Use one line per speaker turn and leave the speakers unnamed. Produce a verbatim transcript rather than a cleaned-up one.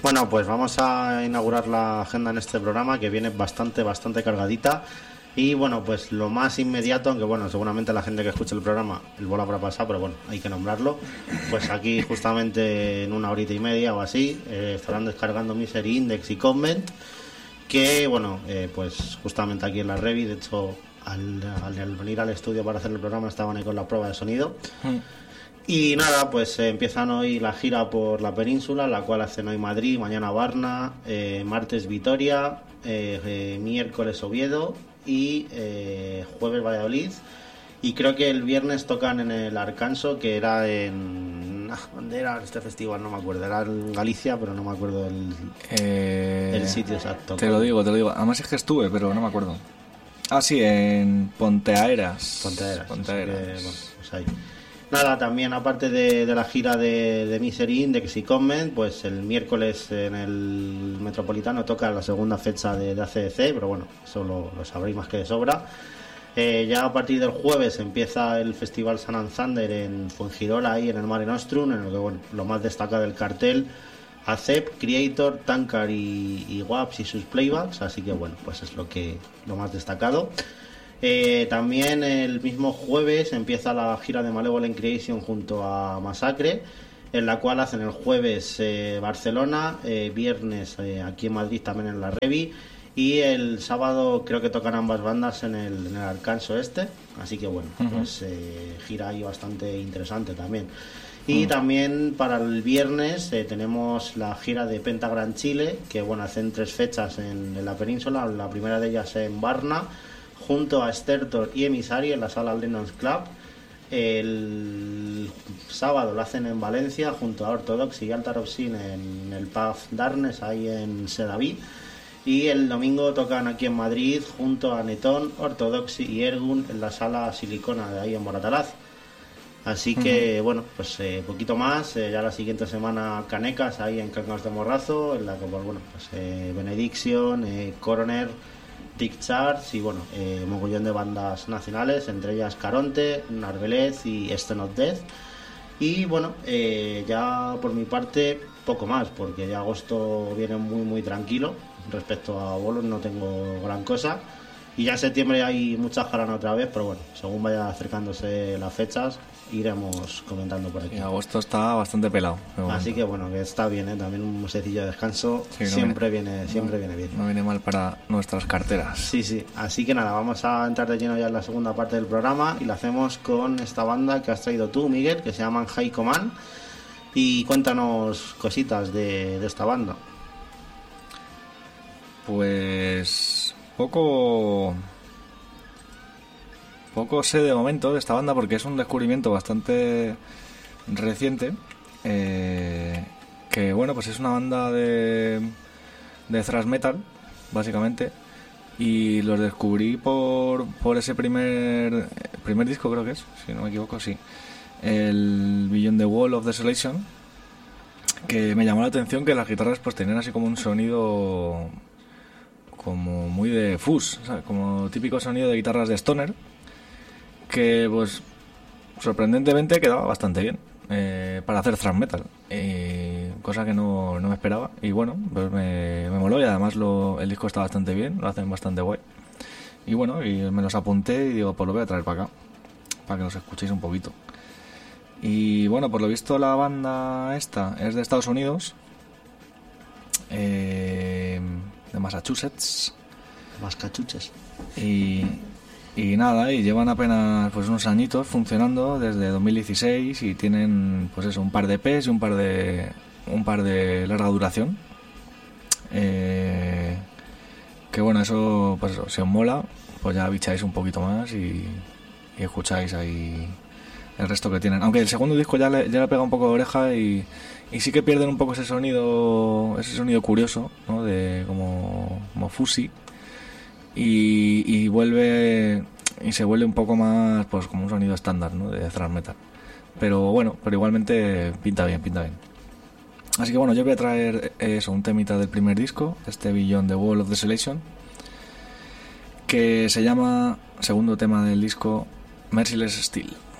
Bueno, pues vamos a inaugurar la agenda en este programa que viene bastante, bastante cargadita. Y bueno, pues lo más inmediato, aunque bueno, seguramente la gente que escuche el programa el bola habrá pasado, pero bueno, hay que nombrarlo. Pues aquí justamente en una horita y media o así eh, estarán descargando Misery Index y Comment, que bueno, eh, pues justamente aquí en la Revi, de hecho al, al, al venir al estudio para hacer el programa estaban ahí con la prueba de sonido. Mm. Y nada, pues eh, empiezan hoy la gira por la península, la cual hacen hoy Madrid, mañana Varna, eh, martes Vitoria, eh, eh, miércoles Oviedo y eh, jueves Valladolid. Y creo que el viernes tocan en el Arcanso, que era en... ¿Dónde era este festival? No me acuerdo, era en Galicia, pero no me acuerdo el,
eh,
el sitio exacto.
Te lo digo, te lo digo. Además es que estuve, pero no me acuerdo. Ah, sí, en Ponteareas.
Ponteareas.
Ponteareas.
Que, bueno, pues ahí. Nada, también aparte de, de la gira de, de Misery Index y Comment, pues el miércoles en el Metropolitano toca la segunda fecha de, de A C D C, pero bueno, eso lo, lo sabréis más que de sobra. Eh, ya a partir del jueves empieza el Festival Sun and Thunder en Fuengirola, ahí en el Mare Nostrum, en el que bueno, lo más destacado del cartel, A C E P, Creator, Tankard y, y Waps y sus playbacks, así que bueno, pues es lo que lo más destacado. Eh, también el mismo jueves empieza la gira de Malevolent Creation junto a Masacre, en la cual hacen el jueves eh, Barcelona, eh, viernes eh, aquí en Madrid también en la Revi, y el sábado creo que tocan ambas bandas en el, en el Arcanso este, así que bueno, uh-huh. pues eh, gira ahí bastante interesante también. Y uh-huh. también para el viernes eh, tenemos la gira de Pentagram Chile, que bueno, hacen tres fechas en, en la península, la primera de ellas en Varna, junto a Stertor y Emissary en la sala Lennon's Club. El sábado lo hacen en Valencia junto a Orthodox y Altar of Sin en el pub Darkness ahí en Sedaví, y el domingo tocan aquí en Madrid junto a Netón, Orthodox y Ergun en la sala Silicona de ahí en Moratalaz. Así que uh-huh. bueno, pues eh, poquito más, eh, ya la siguiente semana Canecas ahí en Cancaos de Morrazo, en la que pues, bueno, pues eh, Benediction, eh, Coroner, Dick Charts y bueno, eh, mogollón de bandas nacionales, entre ellas Caronte, Narvelez y Sten of Death. Y bueno, eh, ya por mi parte poco más, porque ya agosto viene muy muy tranquilo. Respecto a bolos no tengo gran cosa, y ya en septiembre hay mucha jarana otra vez, pero bueno, según vaya acercándose las fechas iremos comentando por aquí.
Y agosto está bastante pelado.
Así que bueno, que está bien, ¿eh? También un mesecillo de descanso sí, no siempre viene, viene siempre
no,
viene bien.
No viene mal para nuestras carteras.
Sí, sí. Así que nada, vamos a entrar de lleno ya en la segunda parte del programa y la hacemos con esta banda que has traído tú, Miguel, que se llaman High Command. Y cuéntanos cositas de, de esta banda.
Pues poco poco sé de momento de esta banda, porque es un descubrimiento bastante reciente, eh, que bueno, pues es una banda de de thrash metal básicamente, y los descubrí por por ese primer primer disco, creo que es, si no me equivoco, sí, el Beyond the Wall of Desolation, que me llamó la atención que las guitarras pues tenían así como un sonido como muy de fuzz, ¿sabes? Como típico sonido de guitarras de stoner, que pues sorprendentemente quedaba bastante bien eh, para hacer thrash metal, eh, cosa que no, no me esperaba, y bueno, pues me, me moló, y además lo, el disco está bastante bien, lo hacen bastante guay, y bueno, y me los apunté y digo, pues lo voy a traer para acá, para que los escuchéis un poquito. Y bueno, por lo visto la banda esta es de Estados Unidos, eh, de Massachusetts.
Massachusetts.
Y, y nada, y llevan apenas pues unos añitos funcionando desde dos mil dieciséis, y tienen pues eso, un par de E Pes y un par de un par de larga duración. Eh, que bueno, eso pues eso, si os mola, pues ya bicháis un poquito más y, y escucháis ahí el resto que tienen, aunque el segundo disco ya le, ya le pega un poco de oreja, y, y sí que pierden un poco ese sonido ese sonido curioso, ¿no? De como, como fuzzy, y, y vuelve y se vuelve un poco más pues como un sonido estándar, ¿no? De thrash metal, pero bueno, pero igualmente pinta bien, pinta bien. Así que bueno, yo voy a traer eso, un temita del primer disco, este Beyond the Wall of Desolation, que se llama, segundo tema del disco, Merciless Steel.